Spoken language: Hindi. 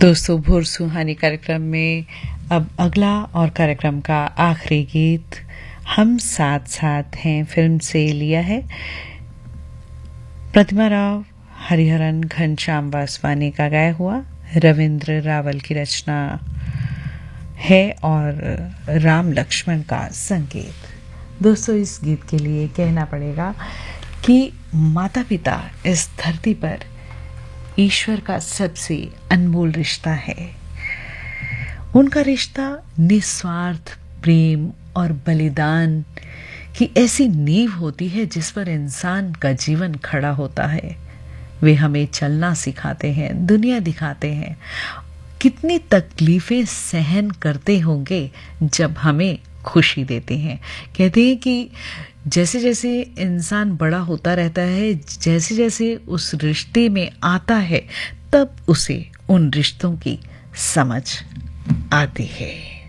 दोस्तों, भोर सुहानी कार्यक्रम में अब अगला और कार्यक्रम का आखिरी गीत हम साथ साथ हैं फिल्म से लिया है। प्रतिमा राव, हरिहरन, घनश्याम वासवानी का गाया हुआ, रविंद्र रावल की रचना है और राम लक्ष्मण का संगीत। दोस्तों, इस गीत के लिए कहना पड़ेगा कि माता पिता इस धरती पर ईश्वर का सबसे अनमोल रिश्ता है। उनका रिश्ता निस्वार्थ प्रेम और बलिदान की ऐसी नींव होती है जिस पर इंसान का जीवन खड़ा होता है। वे हमें चलना सिखाते हैं, दुनिया दिखाते हैं। कितनी तकलीफें सहन करते होंगे जब हमें खुशी देते हैं। कहते हैं कि जैसे जैसे इंसान बड़ा होता रहता है, जैसे जैसे उस रिश्ते में आता है, तब उसे उन रिश्तों की समझ आती है।